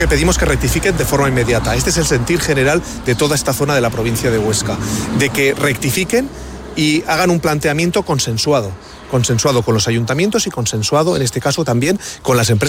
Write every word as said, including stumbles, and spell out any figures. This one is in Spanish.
Que pedimos que rectifiquen de forma inmediata. Este es el sentir general de toda esta zona de la provincia de Huesca, de que rectifiquen y hagan un planteamiento consensuado, consensuado con los ayuntamientos y consensuado, en este caso también, con las empresas